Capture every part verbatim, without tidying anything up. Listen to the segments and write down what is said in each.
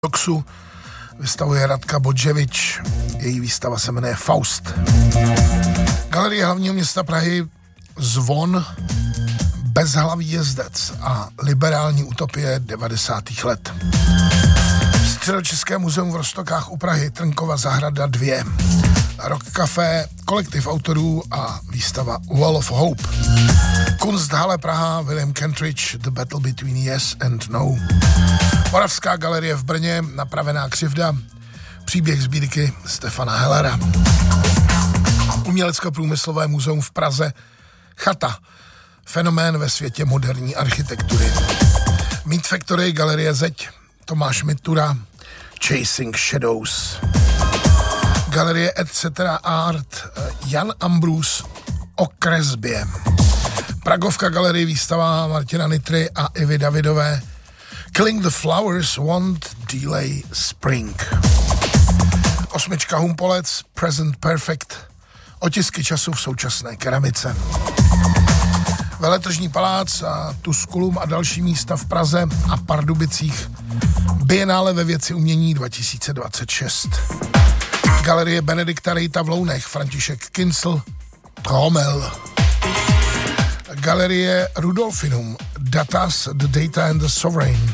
Doxu vystavuje Radka Bodževič, její výstava se jmenuje Faust. Galerie hlavního města Prahy Zvon, Bezhlavý jezdec a liberální utopie devadesátých let. Středočeské muzeum v Roztokách u Prahy, Trnkova zahrada dva, Rock Café, kolektiv autorů a výstava Wall of Hope. Kunsthalle Praha, William Kentridge, The Battle Between Yes and No. Moravská galerie v Brně, Napravená křivda, příběh sbírky Stefana Hellera. Umělecko-průmyslové muzeum v Praze, Chata, fenomén ve světě moderní architektury. Meat Factory, galerie Zeď, Tomáš Mitura, Chasing Shadows. Galerie et cetera Art, Jan Ambrus o kresbě. Pragovka galerie výstava Martina Nitry a Ivy Davidové, Killing the Flowers Won't Delay Spring. Osmička Humpolec, Present Perfect, otisky času v současné keramice. Veletržní palác a Tusculum a další místa v Praze a Pardubicích, Bienále ve věci umění dva tisíce dvacet šest. Galerie Benedikta Rejta v Lounech, František Kincl, Trommel. Galerie Rudolfinum, Datas, The Data and the Sovereign.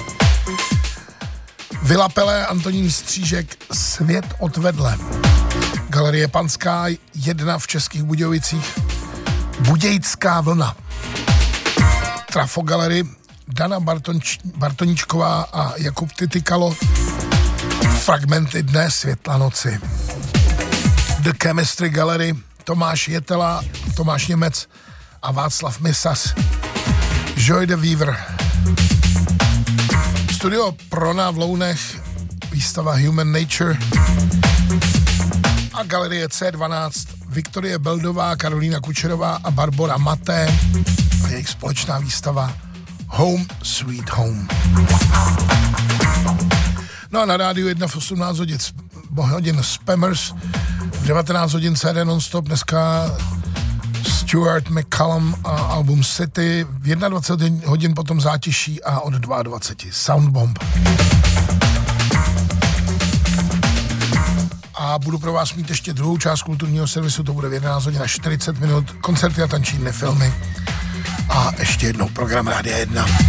Vila Pelé, Antonín Střížek, Svět odvedle. Galerie Panská jedna v Českých Budějovicích, Budějická vlna. Trafo Gallery, Dana Bartonč, Bartoníčková a Jakub Titykalo, Fragmenty dne, světla noci. The Chemistry Gallery, Tomáš Jetela, Tomáš Němec a Václav Misas, Joy de Vivre. Studio Prona v Lounech, výstava Human Nature a galerie C dvanáct, Viktorie Beldová, Karolína Kučerová a Barbora Maté a jejich společná výstava Home Sweet Home. No a na rádiu jedna v osmnáct hodin, hodin Spammers, v devatenáct hodin C D non-stop, dneska Stuart McCallum a album City, v dvacet jedna hodin potom Zátiší a od dvacet dva Soundbomb. A budu pro vás mít ještě druhou část kulturního servisu, to bude v jedenáct hodin a čtyřicet minut, koncerty a tančí filmy a ještě jednou program Rádia jedna.